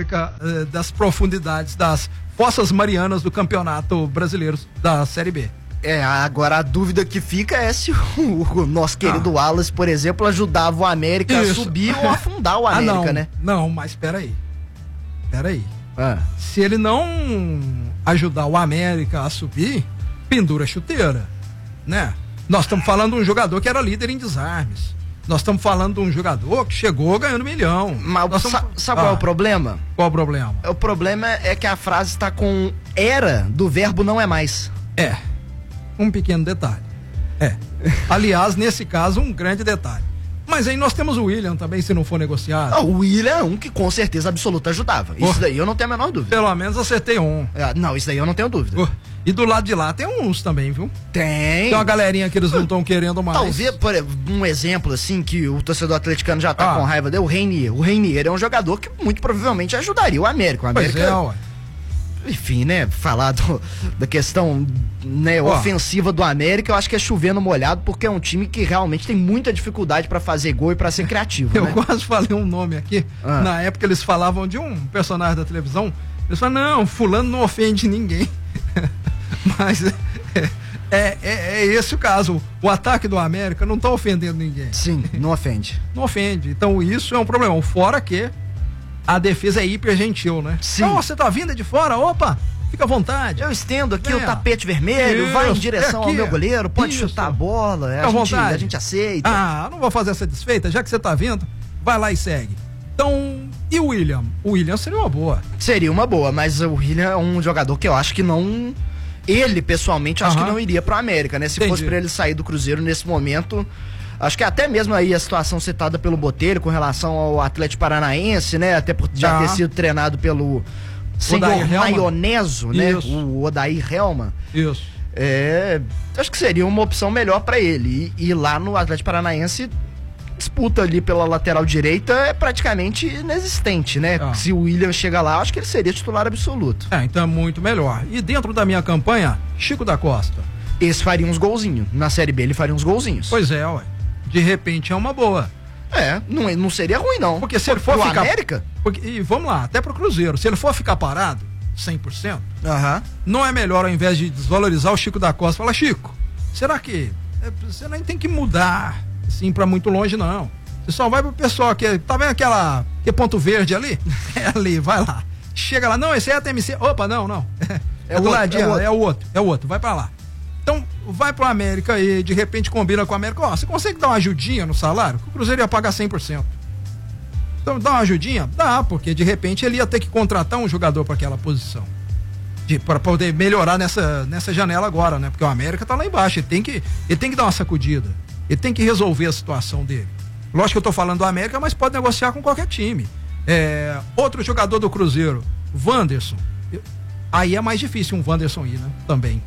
América das profundidades das Fossas Marianas do Campeonato Brasileiro da Série B. Agora a dúvida que fica é se o nosso querido Wallace, por exemplo, ajudava o América a subir ou afundar o América, não, né? Não, mas peraí. Se ele não ajudar o América a subir, pendura a chuteira, né? Nós estamos falando de um jogador que era líder em desarmes. Nós estamos falando de um jogador que chegou ganhando 1 milhão. Mas sabe qual é o problema? Qual o problema? O problema é que a frase está com era do verbo não é mais. Um pequeno detalhe. Aliás, nesse caso, um grande detalhe. Mas aí nós temos o William também, se não for negociado. O William é um que com certeza absoluta ajudava. Isso daí eu não tenho a menor dúvida. Pelo menos acertei um. Não, isso daí eu não tenho dúvida. E do lado de lá tem uns também, viu? Tem uma galerinha que eles não estão querendo mais. Talvez, por um exemplo assim, que o torcedor atleticano já tá com raiva dele, o Reinier. O Reinier é um jogador que muito provavelmente ajudaria o América. O América, ué. Enfim, né, falar da questão, né, ofensiva do América, eu acho que é chover no molhado, porque é um time que realmente tem muita dificuldade pra fazer gol e pra ser criativo, Eu né? quase falei um nome aqui, na época eles falavam de um personagem da televisão, eles falavam, não, fulano não ofende ninguém, mas é esse o caso, o ataque do América não tá ofendendo ninguém. Sim, não ofende. Não ofende, então isso é um problema, fora que a defesa é hiper gentil, né? Sim. Você tá vindo de fora, opa, fica à vontade. Eu estendo aqui o tapete vermelho, vai em direção ao meu goleiro, pode chutar a bola, a gente aceita. Não vou fazer essa desfeita, já que você tá vindo, vai lá e segue. Então, e o William? O William seria uma boa. Seria uma boa, mas o William é um jogador que eu acho que não... Ele, pessoalmente, eu acho que não iria pro América, né? Se fosse pra ele sair do Cruzeiro nesse momento... Acho que até mesmo aí a situação citada pelo Botelho com relação ao Atlético Paranaense, né? Até por já ter sido treinado pelo senhor Maioneso, né? O Odair Helman. Isso. Acho que seria uma opção melhor pra ele. E lá no Atlético Paranaense, disputa ali pela lateral direita é praticamente inexistente, né? Se o William chega lá, acho que ele seria titular absoluto. Então é muito melhor. E dentro da minha campanha, Chico da Costa. Esse faria uns golzinhos. Na Série B ele faria uns golzinhos. Pois é, ué. De repente é uma boa. Não seria ruim, não. Porque se ele for ficar... América? E vamos lá, até pro Cruzeiro. Se ele for ficar parado, 100%, não é melhor, ao invés de desvalorizar o Chico da Costa, falar, Chico, será que você nem tem que mudar, assim, pra muito longe, não. Você só vai pro pessoal que... Tá vendo que ponto verde ali? Ali, vai lá. Chega lá, não, esse é a TMC. Opa, não. É o outro, vai pra lá. Então, vai pro América e de repente combina com o América. Você consegue dar uma ajudinha no salário? O Cruzeiro ia pagar 100%. Então, dá uma ajudinha? Dá, porque de repente ele ia ter que contratar um jogador para aquela posição. Para poder melhorar nessa janela agora, né? Porque o América tá lá embaixo. Ele tem que dar uma sacudida. Ele tem que resolver a situação dele. Lógico que eu tô falando do América, mas pode negociar com qualquer time. Outro jogador do Cruzeiro, Wanderson. Aí é mais difícil um Wanderson ir, né? Também.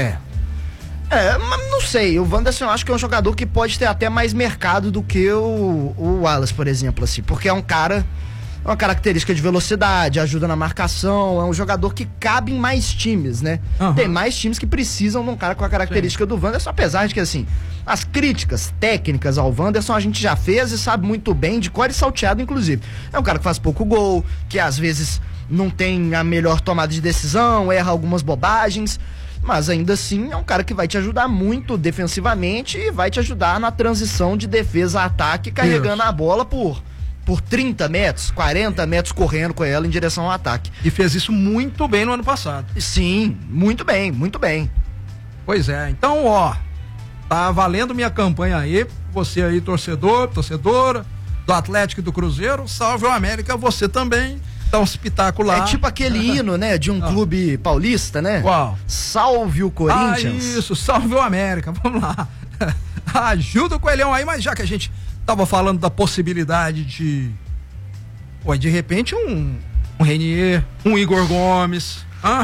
Mas não sei, o Wanderson eu acho que é um jogador que pode ter até mais mercado do que o Wallace, por exemplo, assim, porque é um cara, uma característica de velocidade, ajuda na marcação, é um jogador que cabe em mais times, né? Tem mais times que precisam de um cara com a característica do Wanderson, apesar de que, assim, as críticas técnicas ao Wanderson a gente já fez e sabe muito bem, de cor e salteado, inclusive. É um cara que faz pouco gol, que às vezes não tem a melhor tomada de decisão, erra algumas bobagens, mas ainda assim é um cara que vai te ajudar muito defensivamente e vai te ajudar na transição de defesa a ataque, carregando a bola por 30 metros, 40 metros correndo com ela em direção ao ataque. E fez isso muito bem no ano passado. Sim, muito bem, muito bem. Pois é, então tá valendo minha campanha aí, você aí torcedora do Atlético e do Cruzeiro, salve o América, você também. Dá um espetáculo lá. É tipo aquele hino, né? De um clube paulista, né? Qual? Salve o Corinthians. Isso, salve o América. Vamos lá. Ajuda o Coelhão aí, mas já que a gente tava falando da possibilidade de repente um Reinier, um Igor Gomes.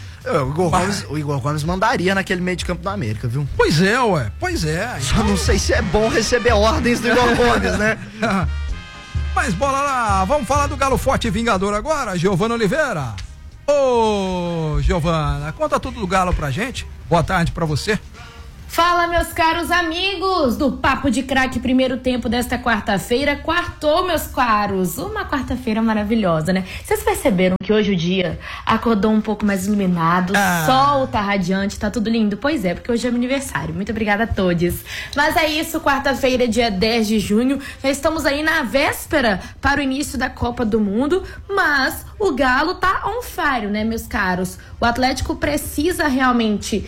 O Igor Gomes mandaria naquele meio de campo do América, viu? Pois é. Só não sei se é bom receber ordens do Igor Gomes, né? Mas bola lá, vamos falar do Galo Forte e Vingador agora, Giovana Oliveira. Ô, Giovana, conta tudo do Galo pra gente. Boa tarde pra você. Fala, meus caros amigos do Papo de Craque, primeiro tempo desta quarta-feira. Quartou, meus caros. Uma quarta-feira maravilhosa, né? Vocês perceberam que hoje o dia acordou um pouco mais iluminado, o sol tá radiante, tá tudo lindo. Pois é, porque hoje é meu aniversário. Muito obrigada a todos. Mas é isso, quarta-feira, dia 10 de junho, já estamos aí na véspera para o início da Copa do Mundo, mas o Galo tá on fire, né, meus caros? O Atlético precisa realmente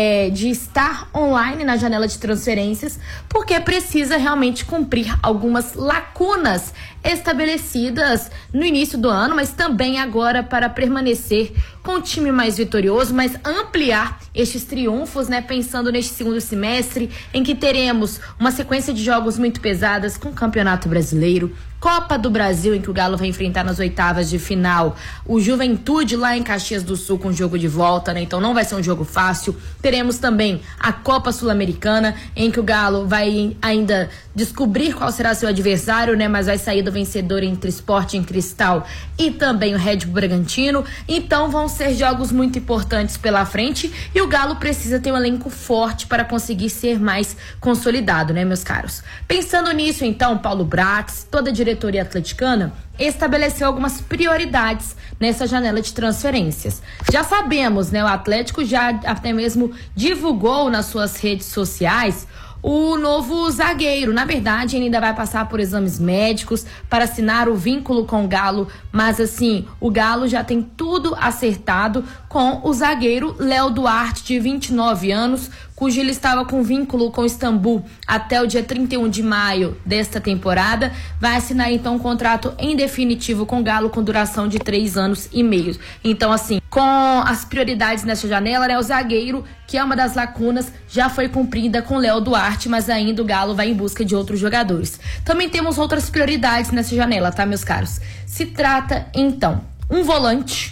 de estar online na janela de transferências, porque precisa realmente cumprir algumas lacunas estabelecidas no início do ano, mas também agora para permanecer com um time mais vitorioso, mas ampliar estes triunfos, né? Pensando neste segundo semestre, em que teremos uma sequência de jogos muito pesadas com o Campeonato Brasileiro, Copa do Brasil, em que o Galo vai enfrentar nas oitavas de final o Juventude lá em Caxias do Sul com jogo de volta, né? Então não vai ser um jogo fácil. Teremos também a Copa Sul-Americana, em que o Galo vai ainda descobrir qual será seu adversário, né? Mas vai sair do vencedor entre Sporting Cristal e também o Red Bull Bragantino. Então vão ser jogos muito importantes pela frente e o Galo precisa ter um elenco forte para conseguir ser mais consolidado, né, meus caros? Pensando nisso, então, Paulo Brax, toda a diretoria atleticana estabeleceu algumas prioridades nessa janela de transferências. Já sabemos, né, o Atlético já até mesmo divulgou nas suas redes sociais o novo zagueiro. Na verdade, ele ainda vai passar por exames médicos para assinar o vínculo com o Galo, mas assim, o Galo já tem tudo acertado com o zagueiro Léo Duarte, de 29 anos, cujo ele estava com vínculo com o Istambul até o dia 31 de maio desta temporada. Vai assinar então um contrato em definitivo com o Galo com duração de 3 anos e meio. Então, assim, com as prioridades nessa janela, né, o zagueiro, que é uma das lacunas, já foi cumprida com o Léo Duarte, mas ainda o Galo vai em busca de outros jogadores. Também temos outras prioridades nessa janela, tá, meus caros? Se trata, então, um volante,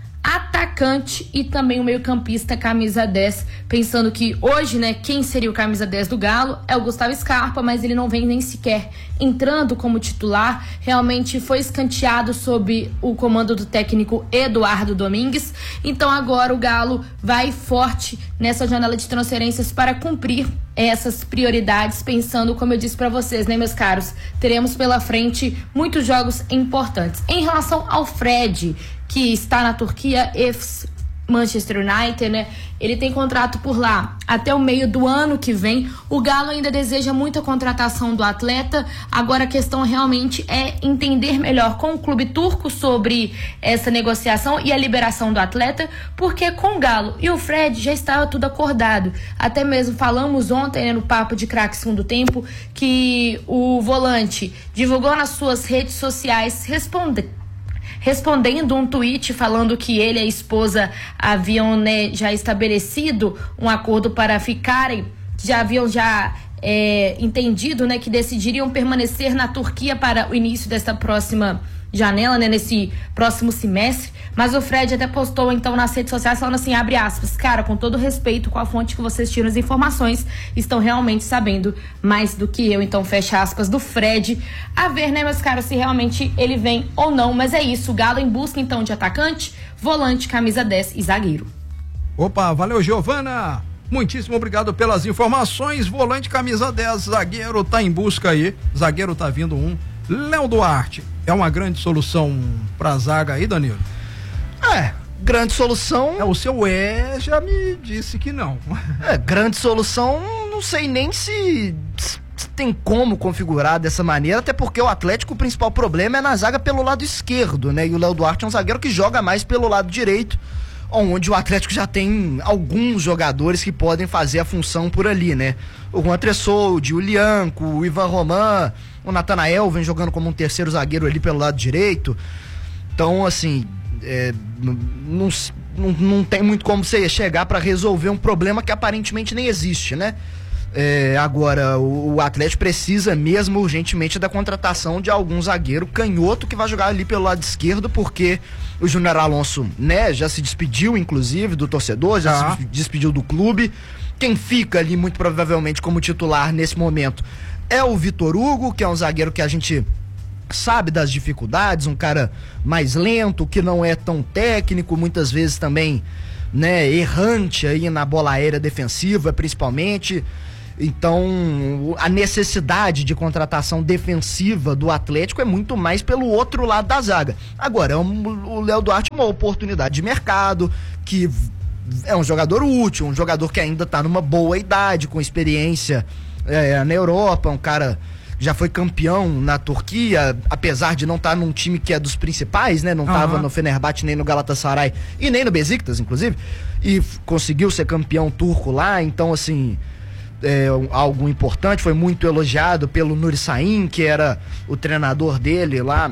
atacante e também o meio-campista camisa 10, pensando que hoje, né, quem seria o camisa 10 do Galo é o Gustavo Scarpa, mas ele não vem nem sequer entrando como titular, realmente foi escanteado sob o comando do técnico Eduardo Domingues. Então agora o Galo vai forte nessa janela de transferências para cumprir essas prioridades, pensando, como eu disse para vocês, né, meus caros, teremos pela frente muitos jogos importantes. Em relação ao Fred, que está na Turquia, Manchester United, né? Ele tem contrato por lá até o meio do ano que vem. O Galo ainda deseja muita contratação do atleta. Agora a questão realmente é entender melhor com o clube turco sobre essa negociação e a liberação do atleta, porque com o Galo e o Fred já estava tudo acordado. Até mesmo falamos ontem, né, no Papo de Craque Segundo Tempo, que o volante divulgou nas suas redes sociais respondendo um tweet falando que ele e a esposa haviam, né, já estabelecido um acordo para ficarem, já haviam entendido, né, que decidiriam permanecer na Turquia para o início desta próxima janela, né, nesse próximo semestre. Mas o Fred até postou então nas redes sociais falando assim, abre aspas, cara, com todo respeito com a fonte que vocês tiram as informações, estão realmente sabendo mais do que eu, então fecha aspas do Fred. A ver, né, meus caros, se realmente ele vem ou não, mas é isso, o Galo em busca então de atacante, volante, camisa 10 e zagueiro. Opa, valeu, Giovana, muitíssimo obrigado pelas informações. Volante, camisa 10, zagueiro tá em busca aí, zagueiro tá vindo Léo Duarte. É uma grande solução pra zaga aí, Danilo? Grande solução. O seu já me disse que não. Grande solução, não sei nem se tem como configurar dessa maneira, até porque o Atlético, o principal problema é na zaga pelo lado esquerdo, né? E o Léo Duarte é um zagueiro que joga mais pelo lado direito, onde o Atlético já tem alguns jogadores que podem fazer a função por ali, né? O Juan Tressoldi, o Lianco, o Ivan Roman, o Natanael vem jogando como um terceiro zagueiro ali pelo lado direito. Então, assim, não tem muito como você chegar para resolver um problema que aparentemente nem existe, né? Agora, o Atlético precisa mesmo urgentemente da contratação de algum zagueiro canhoto que vai jogar ali pelo lado esquerdo, porque o Júnior Alonso, né, já se despediu inclusive do torcedor, já se despediu do clube. Quem fica ali muito provavelmente como titular nesse momento é o Vitor Hugo, que é um zagueiro que a gente sabe das dificuldades, um cara mais lento, que não é tão técnico, muitas vezes também, né, errante aí na bola aérea defensiva, principalmente. Então, a necessidade de contratação defensiva do Atlético é muito mais pelo outro lado da zaga. Agora, o Léo Duarte é uma oportunidade de mercado, que é um jogador útil, um jogador que ainda está numa boa idade, com experiência na Europa, um cara que já foi campeão na Turquia, apesar de não estar num time que é dos principais, né? Não estava no Fenerbahçe, nem no Galatasaray e nem no Besiktas, inclusive, e conseguiu ser campeão turco lá, então assim... algo importante, foi muito elogiado pelo Nuri Sahin, que era o treinador dele lá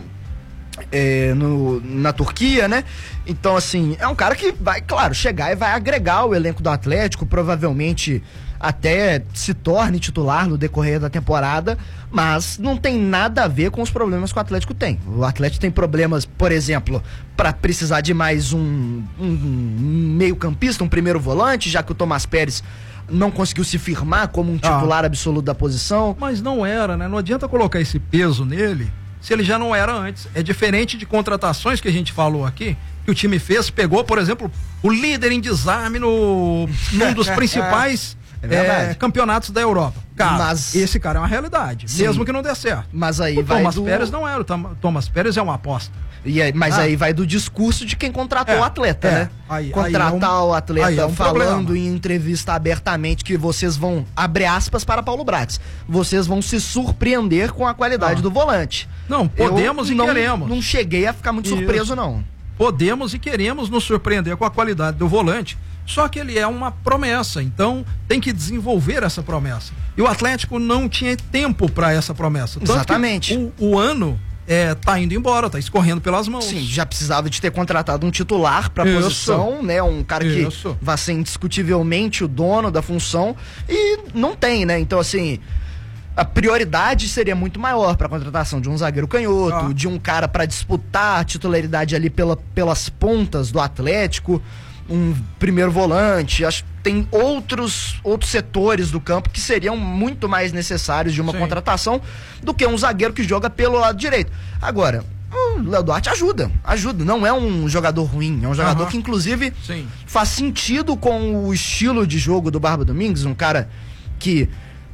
na Turquia, né? Então, assim, é um cara que vai, claro, chegar e vai agregar o elenco do Atlético, provavelmente até se torne titular no decorrer da temporada, mas não tem nada a ver com os problemas que o Atlético tem. O Atlético tem problemas, por exemplo, para precisar de mais um meio-campista, um primeiro volante, já que o Tomás Pérez não conseguiu se firmar como um titular absoluto da posição. Mas não era, né? Não adianta colocar esse peso nele se ele já não era antes. É diferente de contratações que a gente falou aqui, que o time fez, pegou, por exemplo, o líder em desarme num dos principais campeonatos da Europa. Cara, mas esse cara é uma realidade, sim, mesmo que não dê certo. Mas aí o Thomas Pérez não era, o Thomas Pérez é uma aposta. Mas aí vai do discurso de quem contratou o atleta, né? Contratar o atleta falando em entrevista abertamente que vocês vão, abre aspas para Paulo Bratis, vocês vão se surpreender com a qualidade do volante. Não, podemos queremos. Não cheguei a ficar muito surpreso, não. Podemos e queremos nos surpreender com a qualidade do volante, só que ele é uma promessa, então tem que desenvolver essa promessa. E o Atlético não tinha tempo para essa promessa. Exatamente. O ano tá indo embora, tá escorrendo pelas mãos. Sim, já precisava de ter contratado um titular pra posição, né? Um cara que vai ser indiscutivelmente o dono da função, e não tem, né? Então, assim, a prioridade seria muito maior pra contratação de um zagueiro canhoto, de um cara pra disputar a titularidade ali pelas pontas do Atlético, um primeiro volante. Acho que tem outros setores do campo que seriam muito mais necessários de uma contratação do que um zagueiro que joga pelo lado direito. Agora, o Léo Duarte ajuda, não é um jogador ruim, é um jogador que inclusive faz sentido com o estilo de jogo do Barba Domingues, um cara que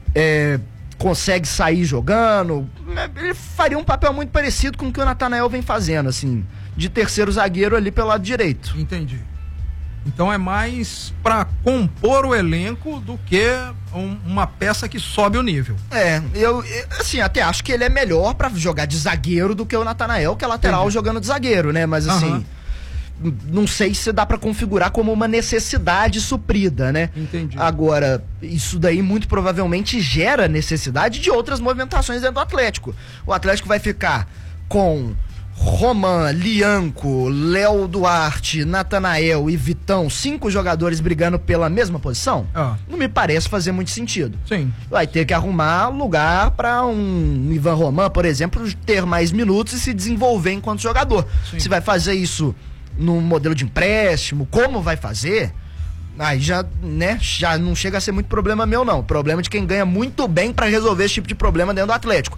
consegue sair jogando. Ele faria um papel muito parecido com o que o Natanael vem fazendo, assim, de terceiro zagueiro ali pelo lado direito. Entendi. Então é mais para compor o elenco do que uma peça que sobe o nível. Eu assim, até acho que ele é melhor para jogar de zagueiro do que o Natanael, que é lateral jogando de zagueiro, né? Mas assim, não sei se dá para configurar como uma necessidade suprida, né? Entendi. Agora, isso daí muito provavelmente gera necessidade de outras movimentações dentro do Atlético. O Atlético vai ficar com Roman, Lianco, Léo Duarte, Natanael e Vitão, 5 jogadores brigando pela mesma posição? Não me parece fazer muito sentido. Sim. Vai ter que arrumar lugar para um Ivan Roman, por exemplo, ter mais minutos e se desenvolver enquanto jogador. Sim. Se vai fazer isso num modelo de empréstimo, como vai fazer? Aí já não chega a ser muito problema meu, não. Problema de quem ganha muito bem para resolver esse tipo de problema dentro do Atlético.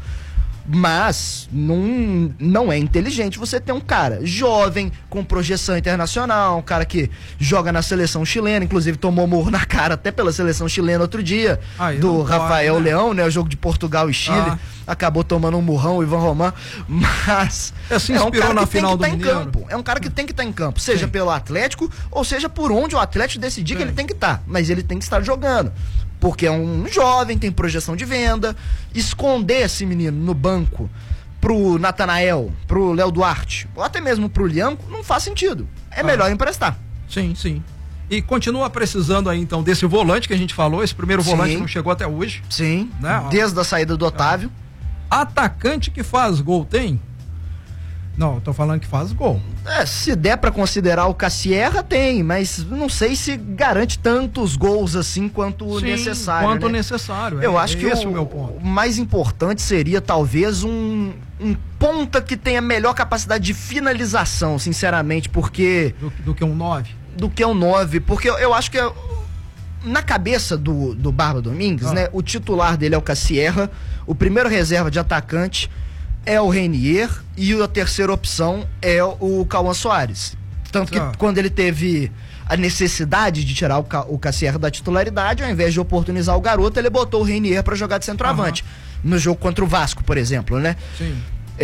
Mas não é inteligente você ter um cara jovem, com projeção internacional, um cara que joga na seleção chilena, inclusive tomou morro na cara até pela seleção chilena outro dia, do Rafael Leão, né? O jogo de Portugal e Chile, acabou tomando um murrão, o Ivan Roman, mas é um cara na final do campo. É um cara que tem que estar em campo, seja pelo Atlético ou seja por onde o Atlético decidir que ele tem que estar, mas ele tem que estar jogando. Porque é um jovem, tem projeção de venda. Esconder esse menino no banco pro Natanael, pro Léo Duarte, ou até mesmo pro Lianco, não faz sentido. É melhor emprestar. Sim, sim. E continua precisando aí, então, desse volante que a gente falou. Esse primeiro volante não chegou até hoje. Sim, né? Desde a saída do Otávio. Atacante que faz gol tem? Não, eu tô falando que faz gol. Se der pra considerar o Cassierra, tem, mas não sei se garante tantos gols assim quanto necessário. Quanto necessário. Eu acho que esse é o meu ponto. O mais importante seria talvez um ponta que tenha melhor capacidade de finalização, sinceramente, porque... Do que um 9? Do que um 9, porque eu acho que na cabeça do Barba Domingues, né, o titular dele é o Cassierra, o primeiro reserva de atacante é o Renier e a terceira opção é o Cauã Soares. Tanto que quando ele teve a necessidade de tirar o Cassier da titularidade, ao invés de oportunizar o garoto, ele botou o Reinier para jogar de centroavante. No jogo contra o Vasco, por exemplo, né? Sim.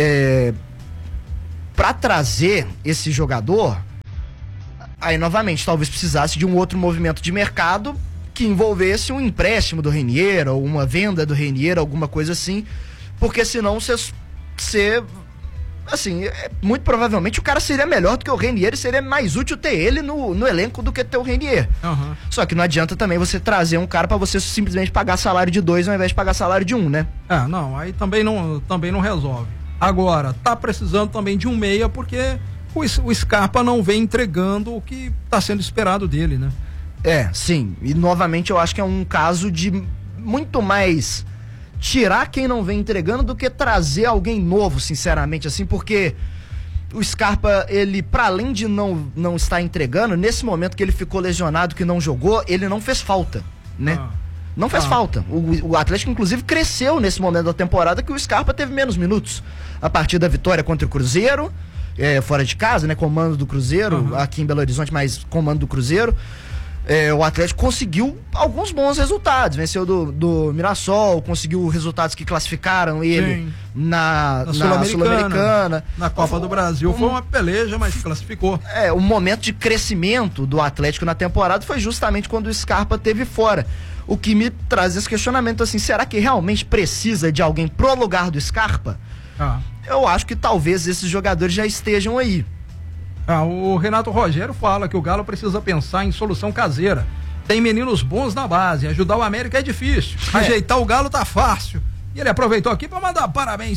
Para trazer esse jogador, aí novamente, talvez precisasse de um outro movimento de mercado que envolvesse um empréstimo do Reinier, ou uma venda do Reinier, alguma coisa assim, porque senão você assim, muito provavelmente o cara seria melhor do que o Reinier e seria mais útil ter ele no elenco do que ter o Reinier. Só que não adianta também você trazer um cara pra você simplesmente pagar salário de 2 ao invés de pagar salário de 1, né? Não, aí também não resolve. Agora, tá precisando também de um meia porque o Scarpa não vem entregando o que tá sendo esperado dele, né? Sim, e novamente eu acho que é um caso de muito mais tirar quem não vem entregando do que trazer alguém novo, sinceramente, assim, porque o Scarpa, ele, para além de não estar entregando, nesse momento que ele ficou lesionado, que não jogou, ele não fez falta, né? Não fez falta. O Atlético, inclusive, cresceu nesse momento da temporada que o Scarpa teve menos minutos. A partir da vitória contra o Cruzeiro, fora de casa, né? Comando do Cruzeiro, aqui em Belo Horizonte, mas comando do Cruzeiro. O Atlético conseguiu alguns bons resultados, venceu do Mirassol, conseguiu resultados que classificaram ele na Sul-Americana, na Copa do Brasil. Foi uma peleja, mas classificou. O momento de crescimento do Atlético na temporada foi justamente quando o Scarpa teve fora. O que me traz esse questionamento assim, será que realmente precisa de alguém pro lugar do Scarpa? Eu acho que talvez esses jogadores já estejam aí. O Renato Rogério fala que o Galo precisa pensar em solução caseira. Tem meninos bons na base, ajudar o América é difícil. Ajeitar o Galo tá fácil. E ele aproveitou aqui para mandar parabéns